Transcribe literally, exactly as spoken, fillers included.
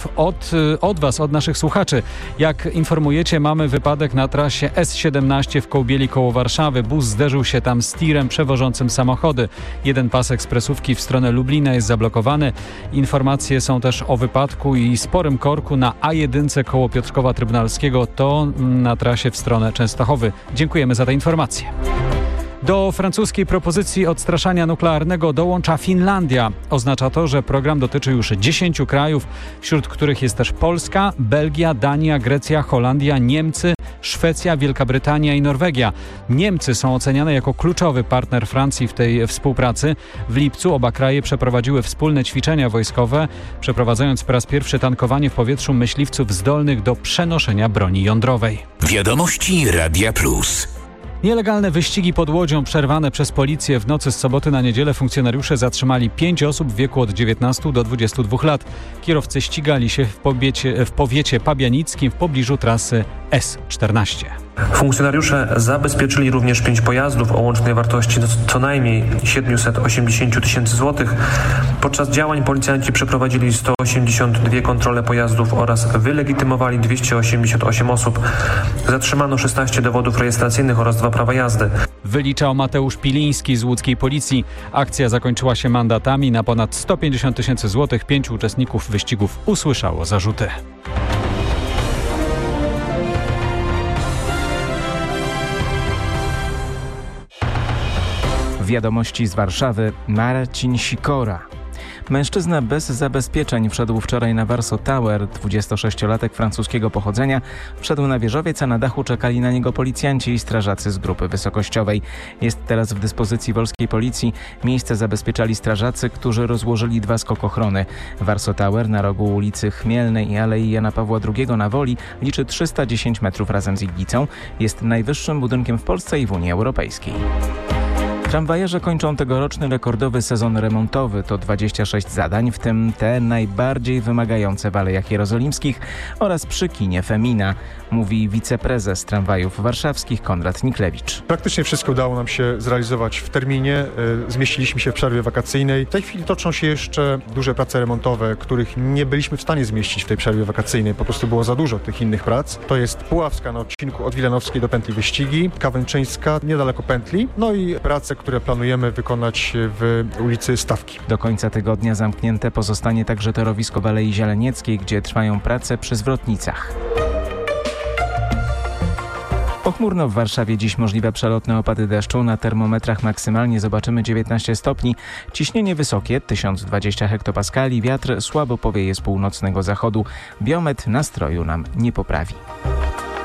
Od, od Was, od naszych słuchaczy. Jak informujecie, mamy wypadek na trasie S siedemnaście w Kołbieli koło Warszawy. Bus zderzył się tam z tirem przewożącym samochody. Jeden pas ekspresówki w stronę Lublina jest zablokowany. Informacje są też o wypadku i sporym korku na A jeden koło Piotrkowa Trybunalskiego. To na trasie w stronę Częstochowy. Dziękujemy za te informacje. Do francuskiej propozycji odstraszania nuklearnego dołącza Finlandia. Oznacza to, że program dotyczy już dziesięciu krajów, wśród których jest też Polska, Belgia, Dania, Grecja, Holandia, Niemcy, Szwecja, Wielka Brytania i Norwegia. Niemcy są oceniane jako kluczowy partner Francji w tej współpracy. W lipcu oba kraje przeprowadziły wspólne ćwiczenia wojskowe, przeprowadzając po raz pierwszy tankowanie w powietrzu myśliwców zdolnych do przenoszenia broni jądrowej. Wiadomości Radia Plus. Nielegalne wyścigi pod łodzią przerwane przez policję w nocy z soboty na niedzielę. Funkcjonariusze zatrzymali pięć osób w wieku od dziewiętnastu do dwudziestu dwóch lat. Kierowcy ścigali się w powiecie, w powiecie pabianickim w pobliżu trasy S czternaście. Funkcjonariusze zabezpieczyli również pięć pojazdów o łącznej wartości co najmniej siedemset osiemdziesiąt tysięcy złotych. Podczas działań policjanci przeprowadzili sto osiemdziesiąt dwie kontrole pojazdów oraz wylegitymowali dwieście osiemdziesiąt osiem osób. Zatrzymano szesnaście dowodów rejestracyjnych oraz dwa prawa jazdy. Wyliczał Mateusz Piliński z łódzkiej policji. Akcja zakończyła się mandatami na ponad sto pięćdziesiąt tysięcy złotych. Pięciu uczestników wyścigów usłyszało zarzuty. Wiadomości z Warszawy. Marcin Sikora. Mężczyzna bez zabezpieczeń wszedł wczoraj na Warsaw Tower. dwudziestosześciolatek francuskiego pochodzenia wszedł na wieżowiec, a na dachu czekali na niego policjanci i strażacy z grupy wysokościowej. Jest teraz w dyspozycji wolskiej policji. Miejsce zabezpieczali strażacy, którzy rozłożyli dwa skokochrony. Warsaw Tower na rogu ulicy Chmielnej i Alei Jana Pawła drugiego na Woli liczy trzysta dziesięć metrów razem z iglicą. Jest najwyższym budynkiem w Polsce i w Unii Europejskiej. Tramwajerze kończą tegoroczny rekordowy sezon remontowy. To dwadzieścia sześć zadań, w tym te najbardziej wymagające w Alejach Jerozolimskich oraz przy kinie Femina, mówi wiceprezes tramwajów warszawskich Konrad Niklewicz. Praktycznie wszystko udało nam się zrealizować w terminie. Zmieściliśmy się w przerwie wakacyjnej. W tej chwili toczą się jeszcze duże prace remontowe, których nie byliśmy w stanie zmieścić w tej przerwie wakacyjnej. Po prostu było za dużo tych innych prac. To jest Puławska na odcinku od Wilanowskiej do pętli Wyścigi, Kawęczyńska niedaleko pętli, no i prace, które planujemy wykonać w ulicy Stawki. Do końca tygodnia zamknięte pozostanie także torowisko w Alei Zielenieckiej, gdzie trwają prace przy zwrotnicach. Pochmurno w Warszawie, dziś możliwe przelotne opady deszczu. Na termometrach maksymalnie zobaczymy dziewiętnaście stopni. Ciśnienie wysokie, tysiąc dwadzieścia hektopaskali. Wiatr słabo powieje z północnego zachodu. Biometr nastroju nam nie poprawi.